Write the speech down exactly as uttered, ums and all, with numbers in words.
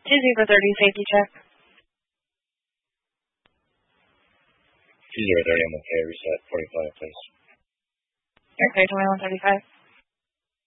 two zero thirty, safety check. two zero thirty, I'm okay. Reset forty-five, please. Okay, twenty-one thirty-five.